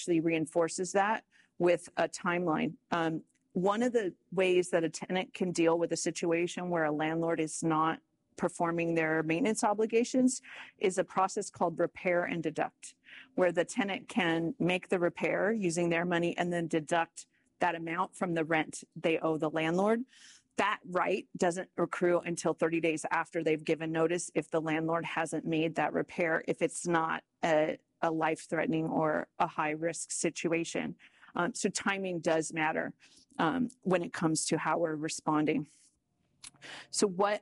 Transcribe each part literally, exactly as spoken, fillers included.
actually reinforces that with a timeline. Um, one of the ways that a tenant can deal with a situation where a landlord is not performing their maintenance obligations is a process called repair and deduct, where the tenant can make the repair using their money and then deduct that amount from the rent they owe the landlord. That right doesn't accrue until thirty days after they've given notice if the landlord hasn't made that repair, if it's not a, a life-threatening or a high-risk situation. Um, so timing does matter um, when it comes to how we're responding. So what,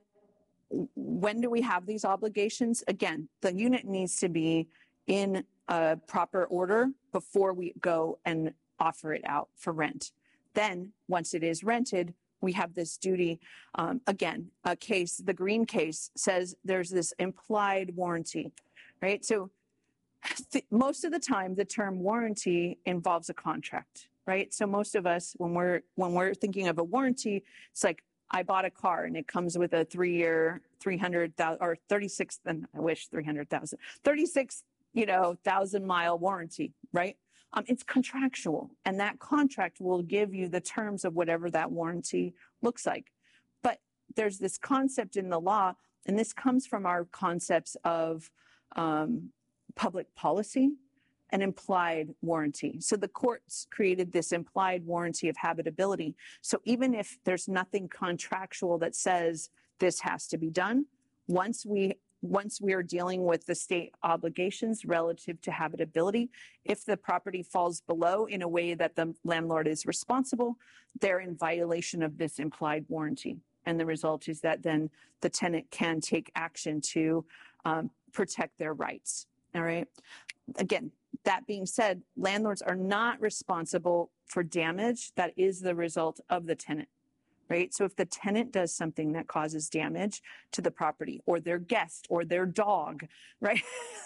when do we have these obligations? Again, the unit needs to be in a proper order before we go and offer it out for rent. Then once it is rented, we have this duty. Um, again, a case, the Green case says there's this implied warranty, right? So th- most of the time, the term warranty involves a contract, right? So most of us, when we're when we're thinking of a warranty, it's like I bought a car and it comes with a three-year, three hundred thousand or thirty-six. Then I wish three hundred thousand, thirty-six, you know, thousand mile warranty, right? Um, it's contractual, and that contract will give you the terms of whatever that warranty looks like. But there's this concept in the law, and this comes from our concepts of um, public policy and implied warranty. So the courts created this implied warranty of habitability. So even if there's nothing contractual that says this has to be done, once we Once we are dealing with the state obligations relative to habitability, if the property falls below in a way that the landlord is responsible, they're in violation of this implied warranty. And the result is that then the tenant can take action to um, protect their rights. All right. Again, that being said, landlords are not responsible for damage that is the result of the tenant. Right? So if the tenant does something that causes damage to the property or their guest or their dog, right?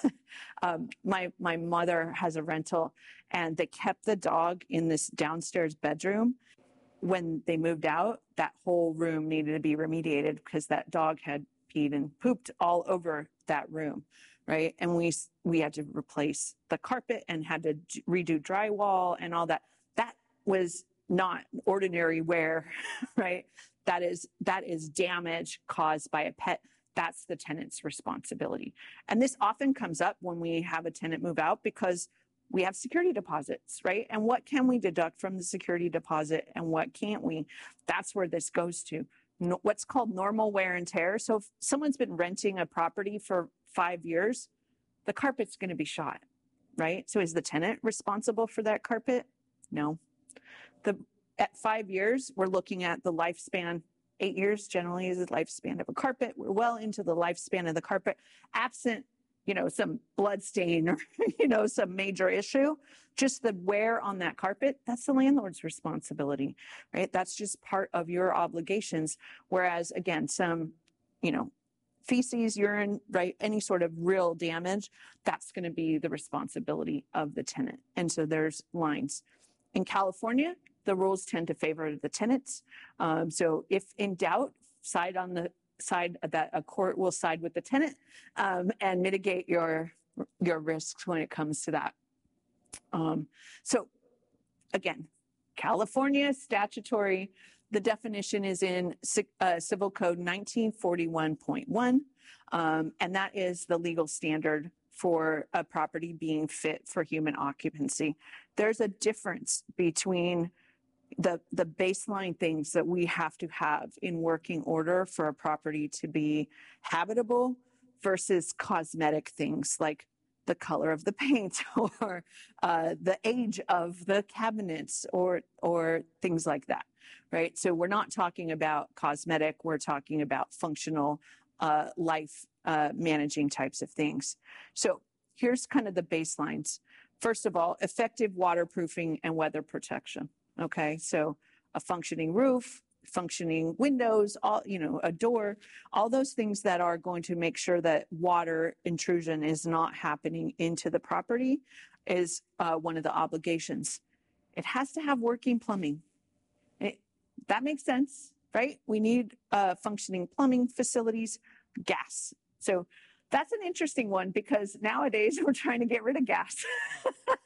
um, my, my mother has a rental and they kept the dog in this downstairs bedroom. When they moved out, that whole room needed to be remediated because that dog had peed and pooped all over that room, right? And we, we had to replace the carpet and had to redo drywall and all that. That was not ordinary wear, right? That is, that is damage caused by a pet. That's the tenant's responsibility. And this often comes up when we have a tenant move out because we have security deposits, right? And what can we deduct from the security deposit and what can't we? That's where this goes to. No, what's called normal wear and tear. So if someone's been renting a property for five years, the carpet's going to be shot, right? So is the tenant responsible for that carpet? No. The, at five years, we're looking at the lifespan. Eight years generally is the lifespan of a carpet. We're well into the lifespan of the carpet, absent, you know, some blood stain or, you know, some major issue. Just the wear on that carpet, that's the landlord's responsibility, right? That's just part of your obligations. Whereas, again, some, you know, feces, urine, right, any sort of real damage, that's going to be the responsibility of the tenant. And so there's lines. In California, the rules tend to favor the tenants. Um, so if in doubt, side on the side that a court will side with the tenant um, and mitigate your, your risks when it comes to that. Um, so again, California statutory, the definition is in uh, Civil Code nineteen forty-one point one, um, and that is the legal standard for a property being fit for human occupancy. There's a difference between the, the baseline things that we have to have in working order for a property to be habitable versus cosmetic things like the color of the paint or uh, the age of the cabinets or, or things like that, right? So we're not talking about cosmetic, we're talking about functional uh, life uh, managing types of things. So here's kind of the baselines. First of all, effective waterproofing and weather protection. Okay, so a functioning roof, functioning windows, all, you know, a door, all those things that are going to make sure that water intrusion is not happening into the property is uh, one of the obligations. It has to have working plumbing. It, that makes sense, right? We need uh, functioning plumbing facilities, gas. So that's an interesting one because nowadays we're trying to get rid of gas.